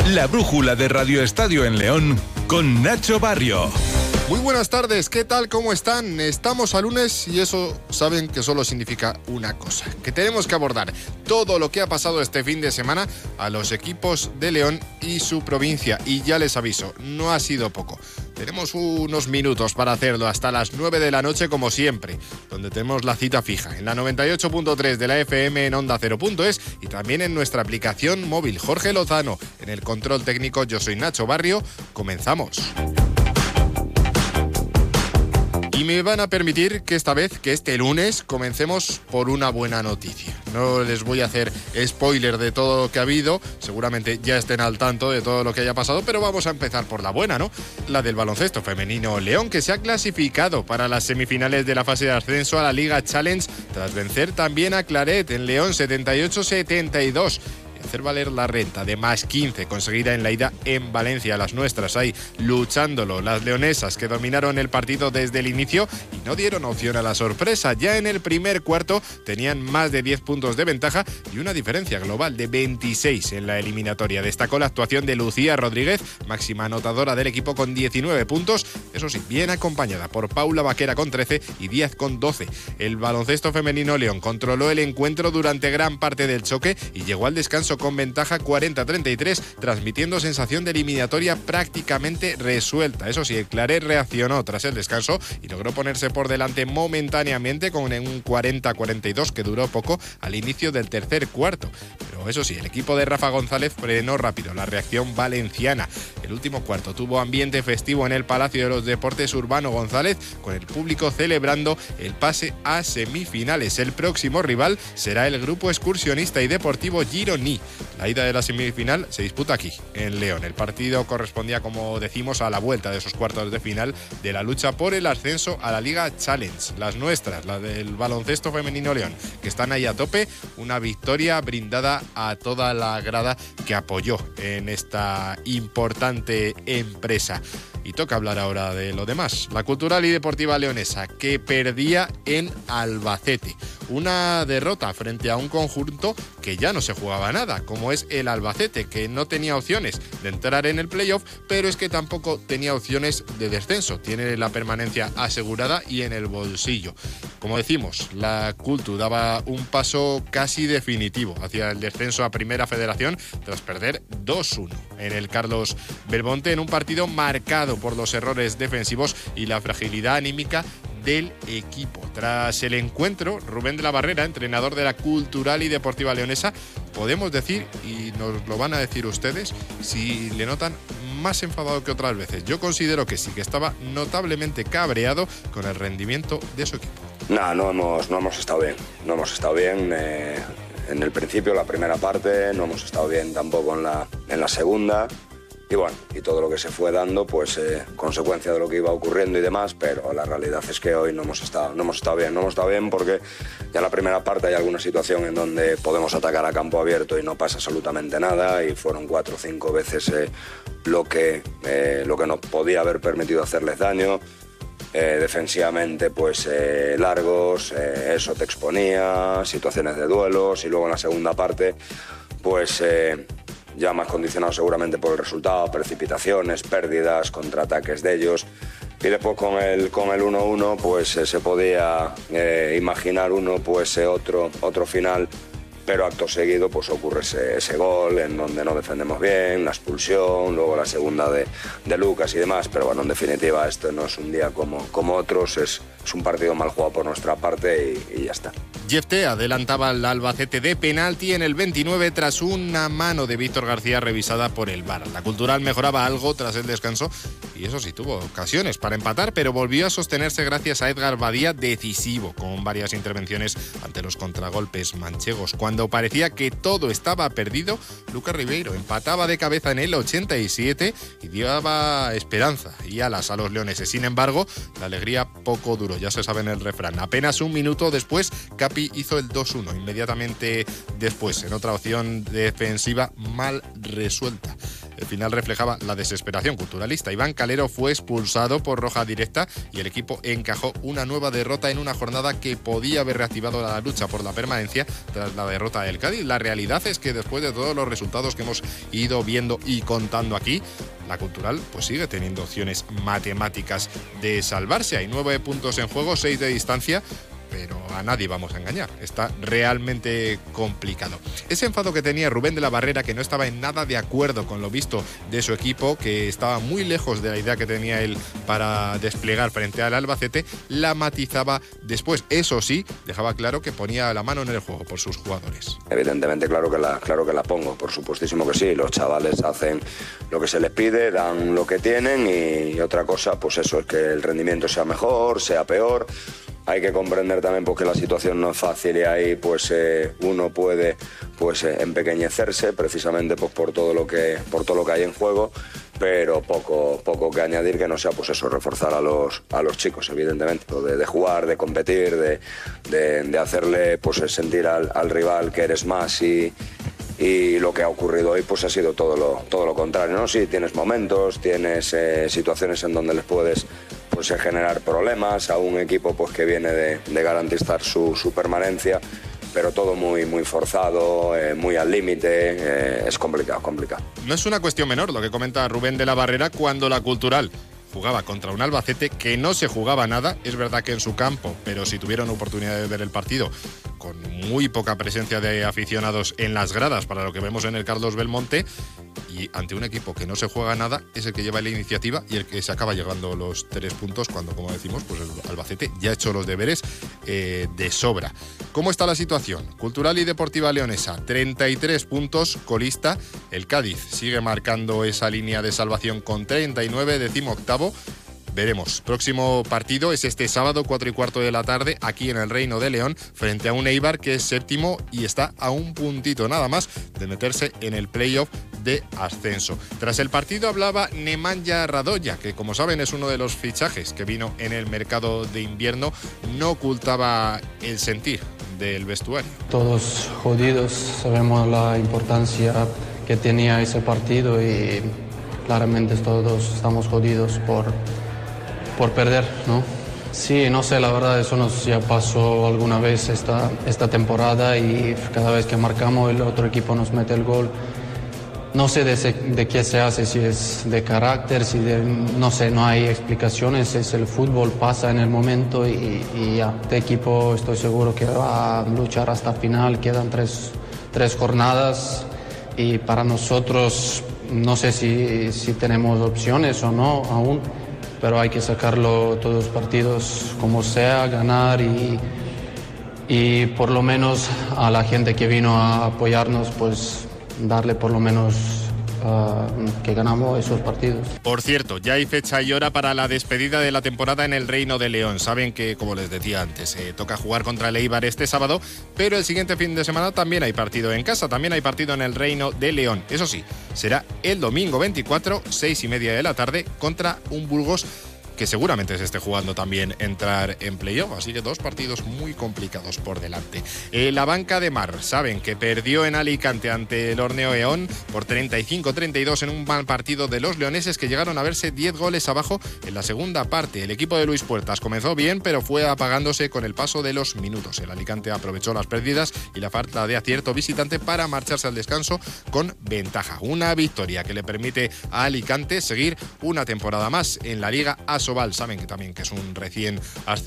La brújula de Radio Estadio en León con Nacho Barrio. Muy buenas tardes, ¿qué tal? ¿Cómo están? Estamos a lunes y eso saben que solo significa una cosa, que tenemos que abordar todo lo que ha pasado este fin de semana a los equipos de León y su provincia. Y ya les aviso, no ha sido poco. Tenemos unos minutos para hacerlo hasta las 9 de la noche como siempre, donde tenemos la cita fija en la 98.3 de la FM en Onda 0.es y también en nuestra aplicación móvil. Jorge Lozano, en el control técnico, yo soy Nacho Barrio, comenzamos. Y me van a permitir que esta vez, que este lunes, comencemos por una buena noticia. No les voy a hacer spoiler de todo lo que ha habido, seguramente ya estén al tanto de todo lo que haya pasado, pero vamos a empezar por la buena, ¿no? La del baloncesto femenino León, que se ha clasificado para las semifinales de la fase de ascenso a la Liga Challenge, tras vencer también a Claret en León 78-72. Hacer valer la renta de más 15 conseguida en la ida en Valencia. Las nuestras ahí luchándolo, las leonesas que dominaron el partido desde el inicio y no dieron opción a la sorpresa. Ya en el primer cuarto tenían más de 10 puntos de ventaja y una diferencia global de 26 en la eliminatoria. Destacó la actuación de Lucía Rodríguez, máxima anotadora del equipo con 19 puntos, eso sí, bien acompañada por Paula Vaquera con 13 y Díaz con 12. El baloncesto femenino León controló el encuentro durante gran parte del choque y llegó al descanso con ventaja 40-33, transmitiendo sensación de eliminatoria prácticamente resuelta. Eso sí, el Claret reaccionó tras el descanso y logró ponerse por delante momentáneamente con un 40-42 que duró poco al inicio del tercer cuarto. Pero eso sí, el equipo de Rafa González frenó rápido la reacción valenciana. El último cuarto tuvo ambiente festivo en el Palacio de los Deportes Urbano González, con el público celebrando el pase a semifinales. El próximo rival será el grupo excursionista y deportivo Gironí. La ida de la semifinal se disputa aquí, en León. El partido correspondía, como decimos, a la vuelta de esos cuartos de final de la lucha por el ascenso a la Liga Challenge. Las nuestras, la del baloncesto femenino León, que están ahí a tope. Una victoria brindada a toda la grada que apoyó en esta importante empresa. Y toca hablar ahora de lo demás. La Cultural y Deportiva Leonesa, que perdía en Albacete. Una derrota frente a un conjunto que ya no se jugaba nada, como es el Albacete, que no tenía opciones de entrar en el playoff, pero es que tampoco tenía opciones de descenso. Tiene la permanencia asegurada y en el bolsillo. Como decimos, la Cultu daba un paso casi definitivo hacia el descenso a Primera Federación tras perder 2-1 en el Carlos Belmonte, en un partido marcado por los errores defensivos y la fragilidad anímica del equipo. Tras el encuentro, Rubén de la Barrera, entrenador de la Cultural y Deportiva Leonesa, podemos decir, y nos lo van a decir ustedes, si le notan más enfadado que otras veces. Yo considero que sí, que estaba notablemente cabreado con el rendimiento de su equipo. No hemos estado bien. No hemos estado bien en el principio, la primera parte, no hemos estado bien tampoco en la segunda. Y bueno, y todo lo que se fue dando, pues consecuencia de lo que iba ocurriendo y demás, pero la realidad es que hoy no hemos estado bien. No hemos estado bien porque ya en la primera parte hay alguna situación en donde podemos atacar a campo abierto y no pasa absolutamente nada, y fueron 4 o 5 veces lo que nos podía haber permitido hacerles daño. Defensivamente, pues largos, eso te exponía, situaciones de duelos, y luego en la segunda parte, pues ya más condicionado seguramente por el resultado, precipitaciones, pérdidas, contraataques de ellos. Y después con el 1-1 pues se podía imaginar otro final, pero acto seguido pues ocurre ese gol en donde no defendemos bien, la expulsión, luego la segunda de Lucas y demás. Pero bueno, en definitiva esto no es un día como otros, es un partido mal jugado por nuestra parte y ya está. Jefté adelantaba al Albacete de penalti en el 29 tras una mano de Víctor García revisada por el VAR. La Cultural mejoraba algo tras el descanso y eso sí, tuvo ocasiones para empatar, pero volvió a sostenerse gracias a Edgar Badía, decisivo, con varias intervenciones ante los contragolpes manchegos. Cuando parecía que todo estaba perdido, Lucas Ribeiro empataba de cabeza en el 87 y daba esperanza y alas a los leoneses. Sin embargo, la alegría poco duró, ya se sabe en el refrán. Apenas un minuto después, Capi hizo el 2-1 inmediatamente después, en otra opción defensiva mal resuelta. El final reflejaba la desesperación culturalista. Iván Calero fue expulsado por roja directa y el equipo encajó una nueva derrota en una jornada que podía haber reactivado la lucha por la permanencia tras la derrota del Cádiz. La realidad es que después de todos los resultados que hemos ido viendo y contando aquí, la Cultural pues sigue teniendo opciones matemáticas de salvarse. Hay 9 puntos en juego, 6 de distancia, pero a nadie vamos a engañar. Está realmente complicado. Ese enfado que tenía Rubén de la Barrera, que no estaba en nada de acuerdo con lo visto de su equipo, que estaba muy lejos de la idea que tenía él para desplegar frente al Albacete, la matizaba después. Eso sí, dejaba claro que ponía la mano en el juego por sus jugadores. Evidentemente, claro que la pongo, por supuestísimo que sí. Los chavales hacen lo que se les pide, dan lo que tienen y otra cosa, pues eso, es que el rendimiento sea mejor, sea peor. Hay que comprender también porque la situación no es fácil y ahí pues uno puede empequeñecerse precisamente pues por todo lo que hay en juego, pero poco que añadir que no sea pues eso, reforzar a los chicos, evidentemente, de jugar, de competir, de hacerle pues sentir al rival que eres más y lo que ha ocurrido hoy pues ha sido todo lo contrario, ¿no? Sí, tienes momentos, tienes situaciones en donde les puedes pues generar problemas a un equipo pues que viene de garantizar su permanencia, pero todo muy forzado, muy al límite, es complicado. No es una cuestión menor lo que comenta Rubén de la Barrera cuando la Cultural jugaba contra un Albacete que no se jugaba nada. Es verdad que en su campo, pero si tuvieron oportunidad de ver el partido, con muy poca presencia de aficionados en las gradas para lo que vemos en el Carlos Belmonte, y ante un equipo que no se juega nada, es el que lleva la iniciativa y el que se acaba llevando los 3 puntos cuando, como decimos, pues el Albacete ya ha hecho los deberes de sobra. ¿Cómo está la situación? Cultural y Deportiva Leonesa, 33 puntos, colista. El Cádiz sigue marcando esa línea de salvación con 39, 18º. Veremos. Próximo partido es este sábado, 4:15 de la tarde, aquí en el Reino de León, frente a un Eibar que es 7º y está a un puntito nada más de meterse en el playoff de ascenso. Tras el partido hablaba Nemanja Radoja, que como saben es uno de los fichajes que vino en el mercado de invierno. No ocultaba el sentir del vestuario. Todos jodidos, sabemos la importancia que tenía ese partido y claramente todos estamos jodidos por perder, ¿no? Sí, no sé, la verdad, eso nos ya pasó alguna vez esta temporada y cada vez que marcamos el otro equipo nos mete el gol. No sé de qué se hace, si es de carácter, no sé, no hay explicaciones, es el fútbol, pasa en el momento y ya. Este equipo estoy seguro que va a luchar hasta el final, quedan tres jornadas y para nosotros no sé si tenemos opciones o no aún, pero hay que sacarlo todos los partidos como sea, ganar y por lo menos a la gente que vino a apoyarnos, pues darle por lo menos que ganamos esos partidos. Por cierto, ya hay fecha y hora para la despedida de la temporada en el Reino de León. Saben que, como les decía antes, toca jugar contra el Eibar este sábado, pero el siguiente fin de semana también hay partido en casa, también hay partido en el Reino de León. Eso sí, será el domingo 24, 6:30 de la tarde, contra un Burgos que seguramente se esté jugando también entrar en playoff, así que 2 partidos muy complicados por delante. La banca de Mar, saben que perdió en Alicante ante el Orneo Eón por 35-32 en un mal partido de los leoneses, que llegaron a verse 10 goles abajo en la segunda parte. El equipo de Luis Puertas comenzó bien, pero fue apagándose con el paso de los minutos. El Alicante aprovechó las pérdidas y la falta de acierto visitante para marcharse al descanso con ventaja. Una victoria que le permite a Alicante seguir una temporada más en la Liga Asobal. Saben que también que es un recién ascendido